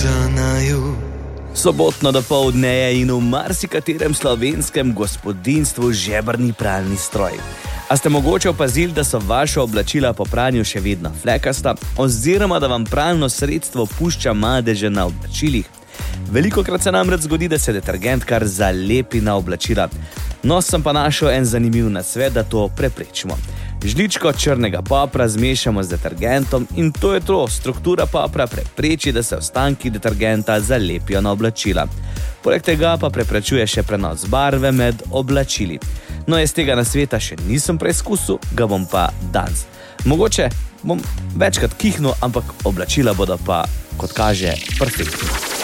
sonca na jug. Sobotno dopoldne je in v marsikaterem slovenskem gospodinjstvu žebrni pralni stroj. A ste mogoče opazili, da so vaša oblačila po pranju še vedno flekasta, oziroma da vam pralno sredstvo pušča madeže na oblačilih? Velikokrat se namreč zgodi, da se detergent kar zalepi na oblačila. No, sem pa našel en zanimiv nasvet, da to preprečimo. Žličko črnega popra zmešamo z detergentom in to je to. Struktura popra prepreči, da se ostanki detergenta zalepijo na oblačila. Poleg tega pa preprečuje še prenos barve med oblačili. No, jaz tega nasveta še nisem preizkusil, ga bom pa danes. Mogoče bom večkrat kihnil, ampak oblačila bodo pa, kot kaže, perfektno.